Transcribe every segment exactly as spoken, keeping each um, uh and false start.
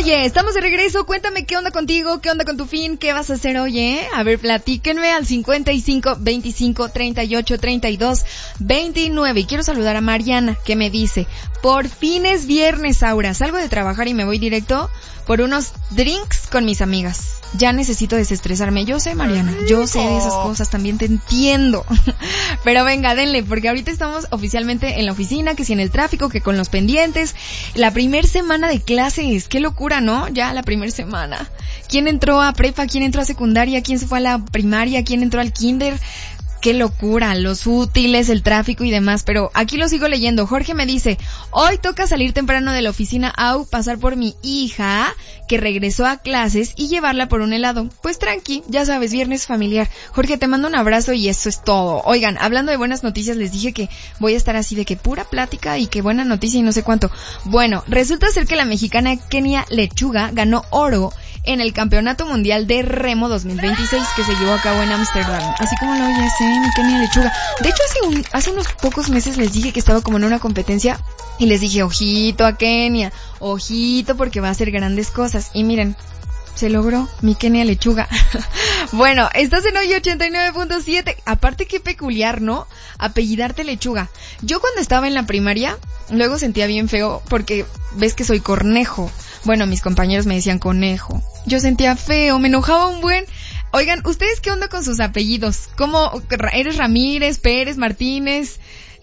Oye, estamos de regreso. Cuéntame qué onda contigo, qué onda con tu fin, qué vas a hacer hoy, ¿eh? A ver, platíquenme al cincuenta y cinco, veinticinco, treinta y ocho, treinta y dos, veintinueve. Y quiero saludar a Mariana, que me dice, por fin es viernes, Aura. Salgo de trabajar y me voy directo por unos drinks con mis amigas. Ya necesito desestresarme. Yo sé, Mariana, yo sé de esas cosas, también te entiendo. Pero venga, denle, porque ahorita estamos oficialmente en la oficina, que si en el tráfico, que con los pendientes. La primer semana de clases, qué locura, ¿no? Ya la primer semana. ¿Quién entró a prepa? ¿Quién entró a secundaria? ¿Quién se fue a la primaria? ¿Quién entró al kinder? Qué locura, los útiles, el tráfico y demás, pero aquí lo sigo leyendo. Jorge me dice, hoy toca salir temprano de la oficina, au, pasar por mi hija, que regresó a clases, y llevarla por un helado. Pues tranqui, ya sabes, viernes familiar. Jorge, te mando un abrazo y eso es todo. Oigan, hablando de buenas noticias, les dije que voy a estar así de que pura plática y que buena noticia y no sé cuánto. Bueno, resulta ser que la mexicana Kenia Lechuga ganó oro en el Campeonato Mundial de Remo dos mil veintiséis que se llevó a cabo en Ámsterdam. Así como lo oyes, ¿eh? Mi Kenia Lechuga. De hecho, hace, un, hace unos pocos meses les dije que estaba como en una competencia y les dije, ojito a Kenia, ojito porque va a hacer grandes cosas. Y miren, se logró, mi Kenia Lechuga. Bueno, estás en hoy ochenta y nueve punto siete. Aparte, qué peculiar, ¿no? Apellidarte Lechuga. Yo cuando estaba en la primaria, luego sentía bien feo porque ves que soy Cornejo. Bueno, mis compañeros me decían Conejo. Yo sentía feo, me enojaba un buen. Oigan, ¿ustedes qué onda con sus apellidos? ¿Cómo eres? Ramírez, Pérez, Martínez.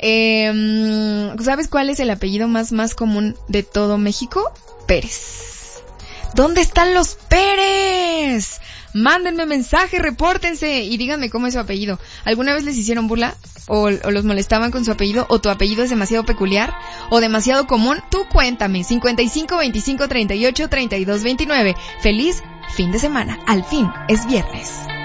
Eh, ¿Sabes cuál es el apellido más, más común de todo México? Pérez. ¿Dónde están los Pérez? Mándenme mensaje, repórtense y díganme cómo es su apellido. ¿Alguna vez les hicieron burla? O, o los molestaban con su apellido, o tu apellido es demasiado peculiar, o demasiado común? Tú cuéntame. cincuenta y cinco, veinticinco, treinta y ocho, treinta y dos, veintinueve. Feliz fin de semana. Al fin es viernes.